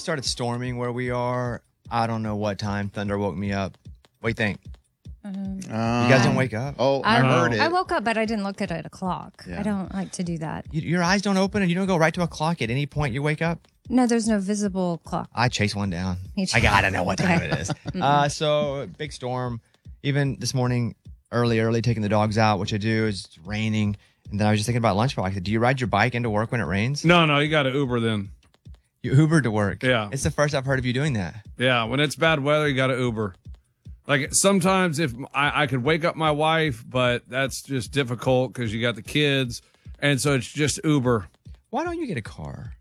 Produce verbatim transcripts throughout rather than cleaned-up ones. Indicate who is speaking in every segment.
Speaker 1: started storming where we are. I don't know what time. Thunder woke me up. What do you think?
Speaker 2: Um,
Speaker 1: you guys didn't wake up?
Speaker 2: Oh, I,
Speaker 3: I
Speaker 2: heard it.
Speaker 3: I woke up, but I didn't look at a clock.
Speaker 2: Yeah.
Speaker 3: I don't like to do that.
Speaker 1: You, your eyes don't open and you don't go right to a clock at any point you wake up?
Speaker 3: No, there's no visible clock.
Speaker 1: I chase one down.
Speaker 3: You ch-
Speaker 1: I gotta know what time
Speaker 3: Okay.
Speaker 1: it is. uh, so, big storm. Even this morning, early, early, taking the dogs out, which I do. It's raining. And then I was just thinking about lunchbox. I said, do you ride your bike into work when it rains?
Speaker 4: No, no, you got to Uber then.
Speaker 1: You Uber to work?
Speaker 4: Yeah.
Speaker 1: It's the first I've heard of you doing that.
Speaker 4: Yeah, when it's bad weather, you got to Uber. Like sometimes if I, I could wake up my wife, but that's just difficult because you got the kids. And so it's just Uber.
Speaker 1: Why don't you get a car?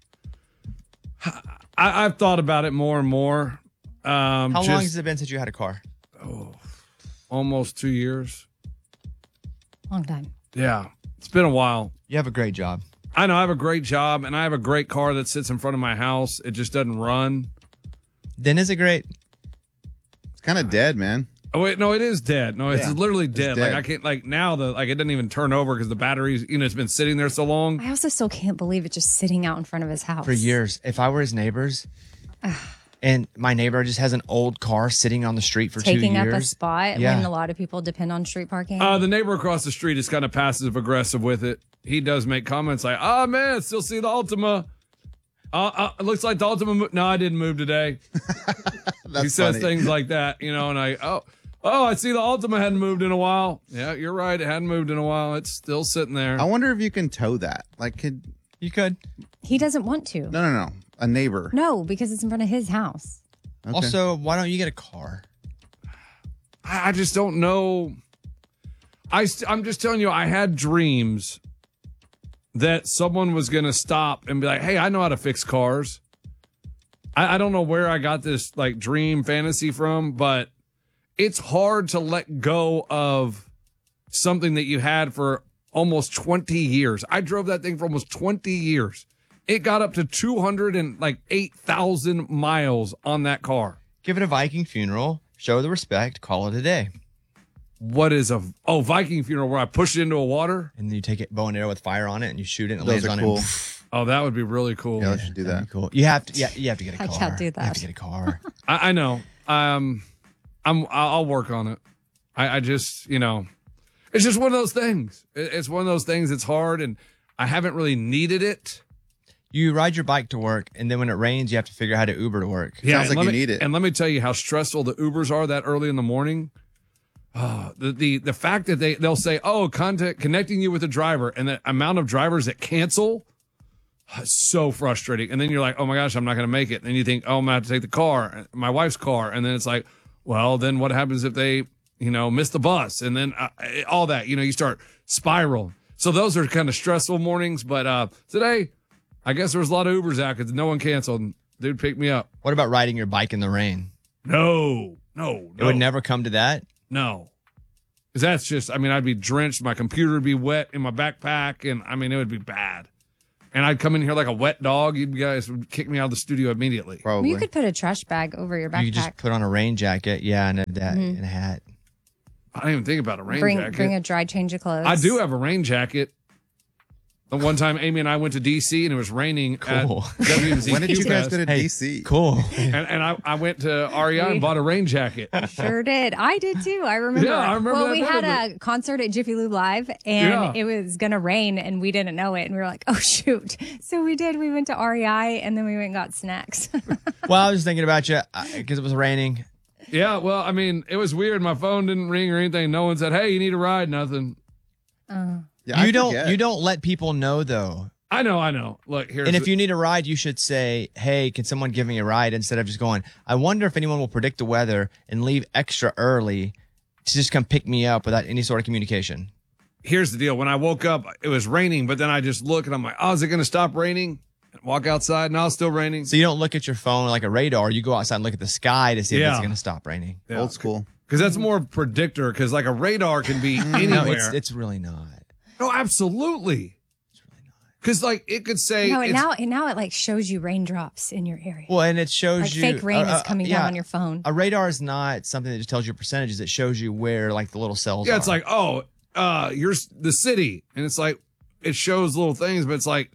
Speaker 4: I, I've thought about it more and more. Um,
Speaker 1: How
Speaker 4: just,
Speaker 1: long has it been since you had a car?
Speaker 4: Oh, almost two years.
Speaker 3: Long time.
Speaker 4: Yeah, it's been a while.
Speaker 1: You have a great job.
Speaker 4: I know I have a great job and I have a great car that sits in front of my house. It just doesn't run.
Speaker 1: Then is it great?
Speaker 2: It's kind of dead, man.
Speaker 4: Oh wait, no, it is dead. No, it's
Speaker 2: Yeah,
Speaker 4: literally
Speaker 2: it's
Speaker 4: dead.
Speaker 2: dead.
Speaker 4: Like I can't. Like now, the like it doesn't even turn over because the batteries. You know, it's been sitting there so long.
Speaker 3: I also still can't believe it just sitting out in front of his house.
Speaker 1: For years. If I were his neighbors and my neighbor just has an old car sitting on the street for
Speaker 3: Taking
Speaker 1: two
Speaker 3: up
Speaker 1: years.
Speaker 3: a spot
Speaker 1: Yeah.
Speaker 3: when a lot of people depend on street parking.
Speaker 4: Uh, the neighbor across the street is kind of passive aggressive with it. He does make comments like, "Oh man, still see the Altima. Uh, uh, it looks like the Altima. Mo- no, I didn't move today."
Speaker 2: That's
Speaker 4: he says
Speaker 2: funny.
Speaker 4: things like that, you know, and I oh. Oh, I see the Altima hadn't moved in a while. Yeah, you're right. It hadn't moved in a while. It's still sitting there.
Speaker 2: I wonder if you can tow that. Like, could
Speaker 1: You could.
Speaker 3: he doesn't want to.
Speaker 2: no, no, no, a neighbor.
Speaker 3: No, because it's in front of his house.
Speaker 2: Okay.
Speaker 1: Also, why don't you get a car?
Speaker 4: I, I just don't know. I st- I'm just telling you, I had dreams that someone was going to stop and be like, hey, I know how to fix cars. I, I don't know where I got this like dream fantasy from, but it's hard to let go of something that you had for almost twenty years. I drove that thing for almost twenty years. It got up to two hundred eight thousand miles on that car.
Speaker 1: Give it a Viking funeral, show the respect, call it a day.
Speaker 4: What is a oh Viking funeral where I push it into a water?
Speaker 1: And then you take it bow and arrow with fire on it and you shoot it and it
Speaker 2: Those
Speaker 1: lands
Speaker 2: are
Speaker 1: on
Speaker 2: cool.
Speaker 1: it.
Speaker 4: Oh, that would be really cool.
Speaker 2: Yeah, let's do
Speaker 1: That'd
Speaker 2: that.
Speaker 1: be cool. You have to yeah, you have to get a
Speaker 3: I
Speaker 1: car.
Speaker 3: can't do
Speaker 1: You have
Speaker 3: that.
Speaker 1: to get a car.
Speaker 4: I, I know. Um, I'm. I'll work on it. I, I just, you know, it's just one of those things. It- It's one of those things. It's hard, and I haven't really needed it.
Speaker 1: You ride your bike to work and then when it rains you have to figure out how to Uber to work.
Speaker 2: Sounds
Speaker 4: and
Speaker 2: like
Speaker 4: let
Speaker 2: you
Speaker 4: me-
Speaker 2: need it.
Speaker 4: And let me tell you how stressful the Ubers are that early in the morning. Oh, the the the fact that they they'll say, "Oh, contact connecting you with a driver," and the amount of drivers that cancel. It's so frustrating. And then you're like, oh my gosh, I'm not going to make it. And then you think, oh, I'm going to have to take the car, my wife's car. And then it's like, well, then what happens if they, you know, miss the bus? And then uh, all that, you know, you start spiral. So those are kind of stressful mornings. But uh, today, I guess there was a lot of Ubers out because no one canceled. Dude picked me up.
Speaker 1: What about riding your bike in the rain?
Speaker 4: No, no,
Speaker 1: It
Speaker 4: no.
Speaker 1: would never come to that.
Speaker 4: No. Because that's just, I mean, I'd be drenched. My computer would be wet in my backpack. And I mean, it would be bad. And I'd come in here like a wet dog. You guys would kick me out of the studio immediately.
Speaker 2: Probably.
Speaker 3: You could put a trash bag over your backpack.
Speaker 1: You could just put on a rain jacket, yeah, and a, that,
Speaker 3: Mhm.
Speaker 1: and a hat.
Speaker 4: I didn't even think about a rain
Speaker 3: bring
Speaker 4: jacket.
Speaker 3: bring a dry change of clothes.
Speaker 4: I do have a rain jacket. The one time Amy and I went to D C and it was raining
Speaker 1: Cool.
Speaker 4: at W M Z.
Speaker 2: When did you guys
Speaker 4: Fest.
Speaker 2: go to
Speaker 1: Hey,
Speaker 2: D C?
Speaker 1: Cool.
Speaker 4: And, and I, I went to R E I and bought a rain jacket.
Speaker 3: Sure did. I did too. I remember.
Speaker 4: Yeah, I remember
Speaker 3: Well,
Speaker 4: that
Speaker 3: we
Speaker 4: too,
Speaker 3: had a concert at Jiffy Lube Live, and
Speaker 4: Yeah.
Speaker 3: it was gonna rain, and we didn't know it, and we were like, "Oh shoot!" So we did. We went to R E I, and then we went and got snacks.
Speaker 1: Well, I was thinking about you because it was raining.
Speaker 4: Yeah, well, I mean, it was weird. My phone didn't ring or anything. No one said, hey, you need a ride, nothing.
Speaker 3: uh,
Speaker 2: Yeah, I
Speaker 1: you don't
Speaker 2: forget.
Speaker 1: you don't let people know though.
Speaker 4: I know, I know. Look, here's
Speaker 1: And if
Speaker 4: the-
Speaker 1: you need a ride, you should say, "Hey, can someone give me a ride?" Instead of just going, "I wonder if anyone will predict the weather and leave extra early to just come pick me up without any sort of communication."
Speaker 4: here's the deal. When I woke up, it was raining, but then I just look and I'm like, oh, is it going to stop raining? Walk outside. No, it's still raining.
Speaker 1: So you don't look at your phone like a radar. You go outside and look at the sky to see if
Speaker 4: Yeah.
Speaker 1: it's going to stop raining.
Speaker 4: Yeah.
Speaker 2: Old school.
Speaker 4: Because that's more predictor. Because like a radar can be anywhere.
Speaker 1: No, it's it's really not.
Speaker 4: No, absolutely.
Speaker 1: It's really not.
Speaker 4: Because like it could say
Speaker 3: no, it
Speaker 4: it's-
Speaker 3: now it now it like shows you raindrops in your area.
Speaker 1: Well, and it shows
Speaker 3: like
Speaker 1: you
Speaker 3: fake rain
Speaker 1: uh,
Speaker 3: is coming
Speaker 1: uh,
Speaker 3: down
Speaker 1: yeah,
Speaker 3: on your phone.
Speaker 1: A radar is not something that just tells you percentages. It shows you where like the little cells are.
Speaker 4: yeah, it's like, oh, uh, you're s- the city. And it's like, it shows little things, but it's like,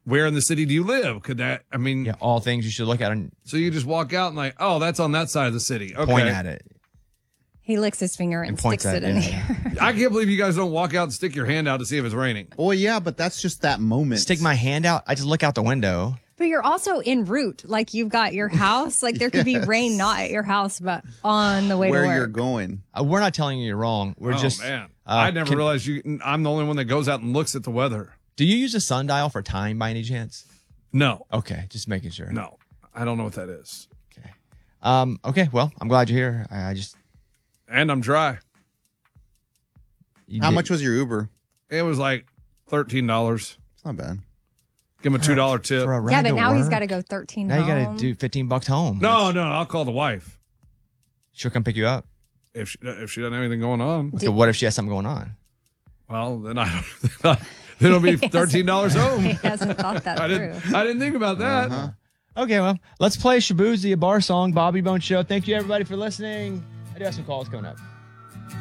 Speaker 4: where in the city do you live? Could that, I mean,
Speaker 1: Yeah, all things you should look at and
Speaker 4: so you just walk out and like, oh, that's on that side of the city. Okay.
Speaker 1: point at it.
Speaker 3: He licks his finger and,
Speaker 1: And points
Speaker 3: sticks
Speaker 1: at
Speaker 3: it in
Speaker 1: it,
Speaker 3: the
Speaker 1: yeah.
Speaker 3: air.
Speaker 4: I can't believe you guys don't walk out and stick your hand out to see if it's raining.
Speaker 2: Well, yeah, but that's just that moment.
Speaker 1: Stick my hand out. I just look out the window.
Speaker 3: But you're also en route. Like you've got your house. Like there could be rain not at your house, but on the way
Speaker 2: where
Speaker 3: to work.
Speaker 2: you're going.
Speaker 1: Uh, we're not telling you you're wrong. We're
Speaker 4: oh,
Speaker 1: just.
Speaker 4: man.
Speaker 1: uh,
Speaker 4: I never
Speaker 1: can-
Speaker 4: realized you. I'm the only one that goes out and looks at the weather.
Speaker 1: Do you use a sundial for time by any chance?
Speaker 4: No,
Speaker 1: Okay, just making sure.
Speaker 4: no, I don't know what that is.
Speaker 1: Okay. Um. Okay. Well, I'm glad you're here. I, I just.
Speaker 4: And I'm dry.
Speaker 1: you
Speaker 2: How
Speaker 1: did-
Speaker 2: much was your Uber?
Speaker 4: It was like thirteen dollars.
Speaker 2: It's not bad.
Speaker 4: Give him a two dollar tip.
Speaker 1: for a ride
Speaker 3: yeah, but
Speaker 1: to
Speaker 3: now he's
Speaker 1: work?
Speaker 3: got to go thirteen.
Speaker 1: Now you got
Speaker 3: home.
Speaker 1: to do fifteen bucks home.
Speaker 4: No, no, I'll call the wife
Speaker 1: She'll come pick you up.
Speaker 4: if she, if she doesn't have anything going on.
Speaker 1: Okay, what if she has something going on?
Speaker 4: Well, then I don't. Then it'll be thirteen dollars
Speaker 3: He
Speaker 4: home.
Speaker 3: hasn't thought that
Speaker 4: I
Speaker 3: through.
Speaker 4: didn't. I didn't think about that.
Speaker 2: Uh-huh.
Speaker 1: Okay, well, let's play Shabuzi, a bar song, Bobby Bone Show. Thank you, everybody, for listening. I do have some calls coming up.